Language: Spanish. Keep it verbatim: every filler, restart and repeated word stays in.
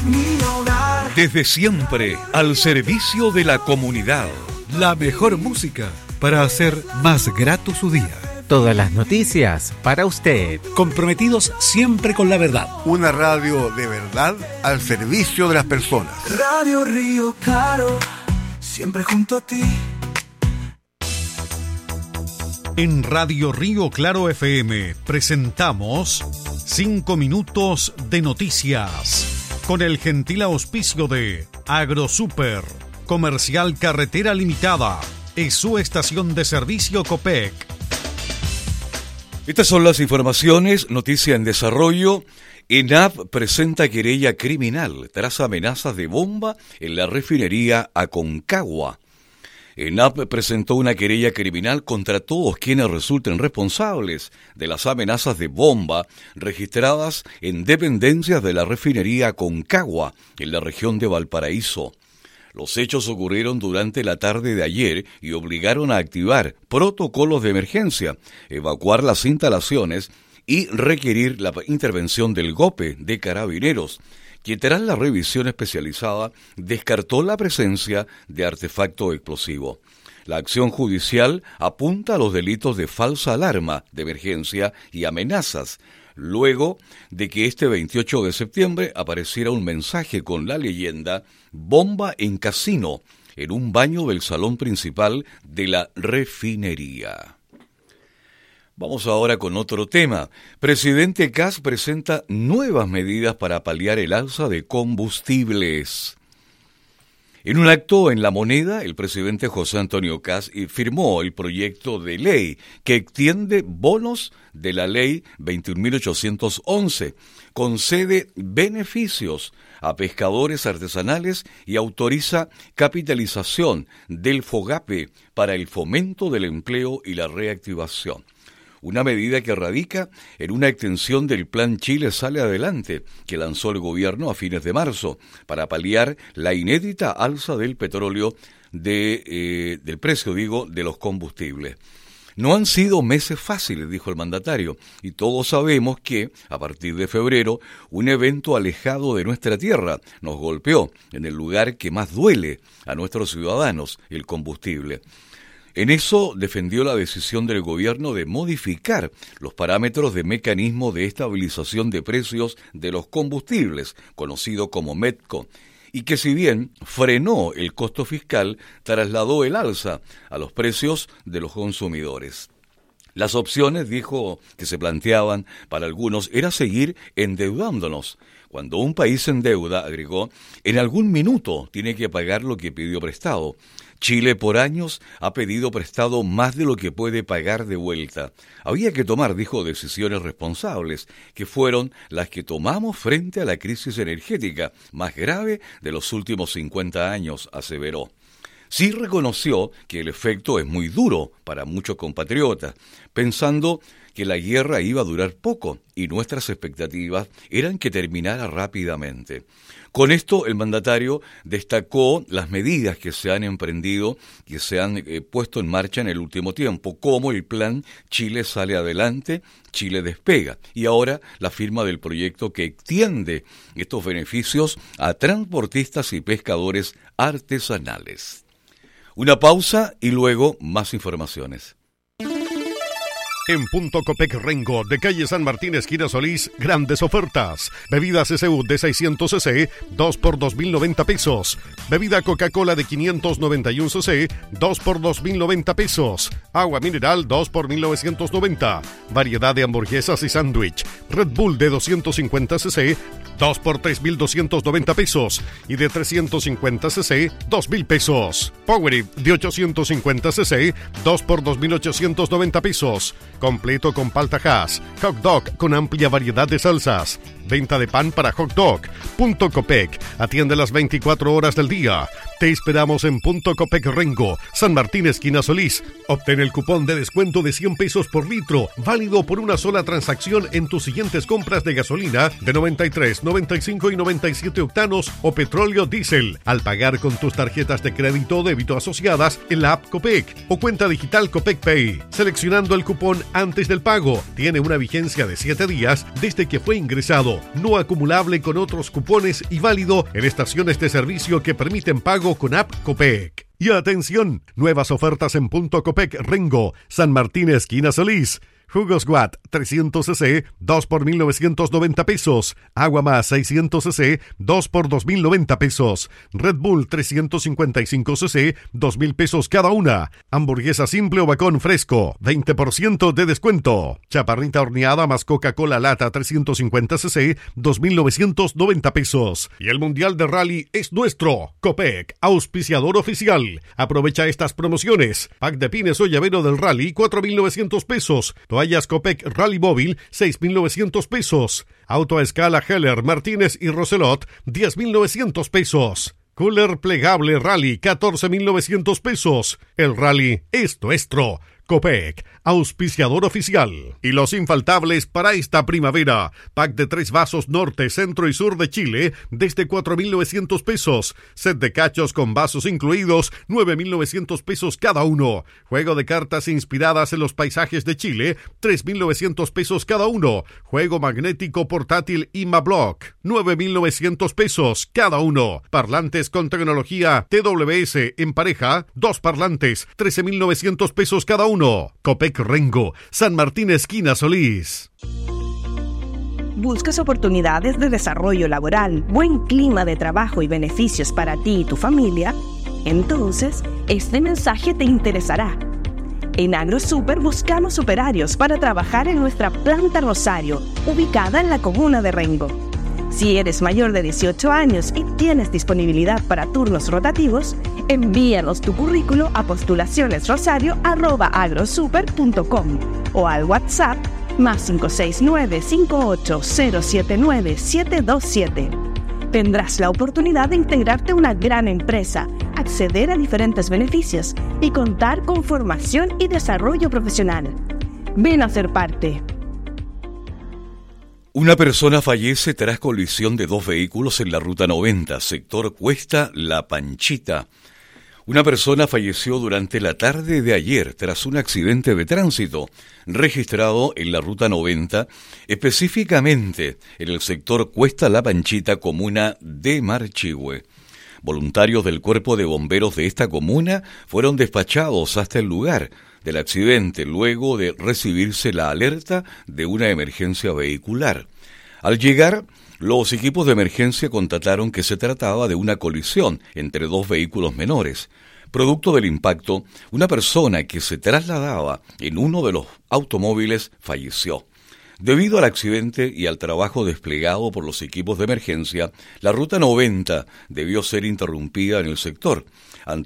mi hogar. Desde siempre, al servicio de la comunidad. La mejor música para hacer más grato su día. Todas las noticias para usted. Comprometidos siempre con la verdad. Una radio de verdad al servicio de las personas. Radio Río Claro, siempre junto a ti. En Radio Río Claro F M presentamos cinco minutos de noticias con el gentil auspicio de AgroSuper, Comercial Carretera Limitada y su estación de servicio Copec. Estas son las informaciones, noticia en desarrollo. ENAP presenta querella criminal tras amenazas de bomba en la refinería Aconcagua. ENAP presentó una querella criminal contra todos quienes resulten responsables de las amenazas de bomba registradas en dependencias de la refinería Aconcagua, en la región de Valparaíso. Los hechos ocurrieron durante la tarde de ayer y obligaron a activar protocolos de emergencia, evacuar las instalaciones y requerir la intervención del GOPE de Carabineros, que tras la revisión especializada descartó la presencia de artefacto explosivo. La acción judicial apunta a los delitos de falsa alarma de emergencia y amenazas, luego de que este veintiocho de septiembre apareciera un mensaje con la leyenda «Bomba en casino» en un baño del salón principal de la refinería. Vamos ahora con otro tema. Presidente Kast presenta nuevas medidas para paliar el alza de combustibles. En un acto en La Moneda, el presidente José Antonio Kast firmó el proyecto de ley que extiende bonos de la ley veintiún mil ochocientos once, concede beneficios a pescadores artesanales y autoriza capitalización del FOGAPE para el fomento del empleo y la reactivación. Una medida que radica en una extensión del Plan Chile Sale Adelante, que lanzó el gobierno a fines de marzo, para paliar la inédita alza del petróleo, de, eh, del precio, digo, de los combustibles. No han sido meses fáciles, dijo el mandatario, y todos sabemos que, a partir de febrero, un evento alejado de nuestra tierra nos golpeó en el lugar que más duele a nuestros ciudadanos, el combustible. En eso defendió la decisión del gobierno de modificar los parámetros de mecanismo de estabilización de precios de los combustibles, conocido como METCO, y que si bien frenó el costo fiscal, trasladó el alza a los precios de los consumidores. Las opciones, dijo, que se planteaban para algunos era seguir endeudándonos. Cuando un país se endeuda, agregó, en algún minuto tiene que pagar lo que pidió prestado. Chile por años ha pedido prestado más de lo que puede pagar de vuelta. Había que tomar, dijo, decisiones responsables, que fueron las que tomamos frente a la crisis energética más grave de los últimos cincuenta años, aseveró. Sí reconoció que el efecto es muy duro para muchos compatriotas, pensando que la guerra iba a durar poco y nuestras expectativas eran que terminara rápidamente. Con esto, el mandatario destacó las medidas que se han emprendido, que se han eh, puesto en marcha en el último tiempo, como el plan Chile Sale Adelante, Chile Despega, y ahora la firma del proyecto que extiende estos beneficios a transportistas y pescadores artesanales. Una pausa y luego más informaciones. En Punto Copec Rengo, de calle San Martín, esquina Solís, grandes ofertas. Bebida C C U de seiscientos centilitros, dos por dos mil noventa pesos. Bebida Coca-Cola de quinientos noventa y uno centilitros, dos por dos mil noventa pesos. Agua mineral, dos por mil novecientos noventa. Variedad de hamburguesas y sándwich. Red Bull de doscientos cincuenta centilitros, dos por tres mil doscientos noventa pesos. Y de trescientos cincuenta centilitros, dos mil pesos. Powerade de ochocientos cincuenta centilitros, dos por dos mil ochocientos noventa pesos. Completo con palta hash, hot dog con amplia variedad de salsas. Venta de pan para hot dog. Punto Copec atiende las veinticuatro horas del día. Te esperamos en Punto Copec Rengo, San Martín, esquina Solís. Obtén el cupón de descuento de cien pesos por litro, válido por una sola transacción en tus siguientes compras de gasolina de noventa y tres, noventa y cinco y noventa y siete octanos o petróleo diésel, al pagar con tus tarjetas de crédito o débito asociadas en la app Copec o cuenta digital Copec Pay. Seleccionando el cupón antes del pago, tiene una vigencia de siete días desde que fue ingresado, no acumulable con otros cupones y válido en estaciones de servicio que permiten pago con app Copec. Y atención, nuevas ofertas en Punto Copec Rengo, San Martín, esquina Solís. Jugos Watt trescientos centilitros, dos por mil novecientos noventa pesos. Agua Más seiscientos centilitros, dos por dos mil noventa pesos. Red Bull trescientos cincuenta y cinco centilitros, dos mil pesos cada una. Hamburguesa simple o bacon fresco, veinte por ciento de descuento. Chaparrita horneada más Coca-Cola lata trescientos cincuenta centilitros, dos mil novecientos noventa pesos. Y el Mundial de Rally es nuestro. Copec, auspiciador oficial. Aprovecha estas promociones. Pack de pines o llavero del Rally, cuatro mil novecientos pesos. Toallas Copec Rally Móvil, seis mil novecientos pesos. Auto a escala Heller, Martínez y Roselot, diez mil novecientos pesos. Cooler plegable Rally, catorce mil novecientos pesos. El Rally es nuestro. Copec, auspiciador oficial. Y los infaltables para esta primavera. Pack de tres vasos norte, centro y sur de Chile desde cuatro mil novecientos pesos. Set de cachos con vasos incluidos, nueve mil novecientos pesos cada uno. Juego de cartas inspiradas en los paisajes de Chile, tres mil novecientos pesos cada uno. Juego magnético portátil ImaBlock, nueve mil novecientos pesos cada uno. Parlantes con tecnología T W S en pareja, dos parlantes, trece mil novecientos pesos cada uno. Copec Rengo, San Martín, esquina Solís. ¿Buscas oportunidades de desarrollo laboral, buen clima de trabajo y beneficios para ti y tu familia? Entonces, este mensaje te interesará. En AgroSuper buscamos operarios para trabajar en nuestra planta Rosario, ubicada en la comuna de Rengo. Si eres mayor de dieciocho años y tienes disponibilidad para turnos rotativos, envíanos tu currículo a postulacionesrosario arroba agrosuper punto com o al WhatsApp más cinco seis nueve, cinco ocho cero siete nueve, siete dos siete. Tendrás la oportunidad de integrarte a una gran empresa, acceder a diferentes beneficios y contar con formación y desarrollo profesional. Ven a ser parte. Una persona fallece tras colisión de dos vehículos en la ruta noventa, sector Cuesta La Panchita. Una persona falleció durante la tarde de ayer tras un accidente de tránsito registrado en la ruta noventa, específicamente en el sector Cuesta La Panchita, comuna de Marchihue. Voluntarios del Cuerpo de Bomberos de esta comuna fueron despachados hasta el lugar del accidente luego de recibirse la alerta de una emergencia vehicular. Al llegar, los equipos de emergencia constataron que se trataba de una colisión entre dos vehículos menores. Producto del impacto, una persona que se trasladaba en uno de los automóviles falleció. Debido al accidente y al trabajo desplegado por los equipos de emergencia, la ruta noventa debió ser interrumpida en el sector.